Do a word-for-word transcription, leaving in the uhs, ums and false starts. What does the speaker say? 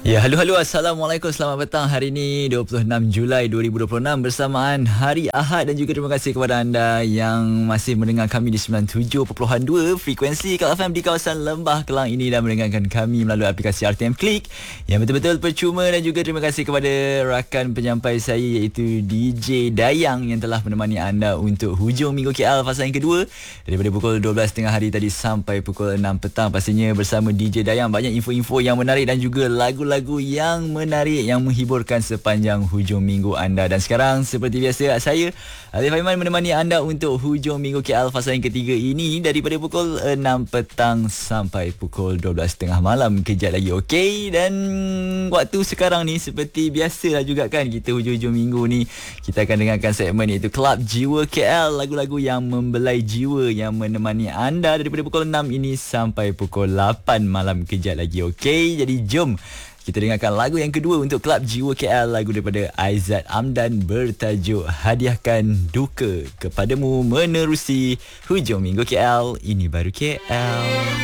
Ya, halo halo, Assalamualaikum, selamat petang. Hari ini dua puluh enam Julai dua ribu dua puluh enam bersamaan Hari Ahad, dan juga terima kasih kepada anda yang masih mendengar kami di sembilan puluh tujuh perpuluhan dua frekuensi Kal F M di kawasan Lembah Kelang ini, dan mendengarkan kami melalui aplikasi R T M Click yang betul-betul percuma. Dan juga terima kasih kepada rakan penyampai saya iaitu D J Dayang yang telah menemani anda untuk hujung minggu K L fasa yang kedua daripada pukul dua belas tiga puluh hari tadi sampai pukul enam petang. Pastinya bersama D J Dayang banyak info-info yang menarik dan juga lagu-lagu lagu yang menarik yang menghiburkan sepanjang hujung minggu anda. Dan sekarang seperti biasa, saya Alif Aiman menemani anda untuk hujung minggu K L fasa yang ketiga ini daripada pukul enam petang sampai pukul dua belas tiga puluh malam. Kejap lagi, okey. Dan waktu sekarang ni seperti biasa lah juga kan, kita hujung-hujung minggu ni kita akan dengarkan segmen iaitu Kelab Jiwa K L, lagu-lagu yang membelai jiwa yang menemani anda daripada pukul enam ini sampai pukul lapan malam. Kejap lagi, okey. Jadi jom kita dengarkan lagu yang kedua untuk Kelab Jiwa K L, lagu daripada Aizat Amdan bertajuk Hadiahkan Duka Kepadamu, menerusi hujung minggu K L. Ini baru K L.